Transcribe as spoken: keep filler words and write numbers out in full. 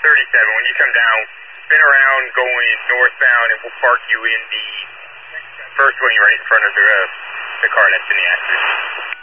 thirty-seven, when you come down, spin around going northbound, and we'll park you in the first wing right in front of the, uh, the car that's in the accident.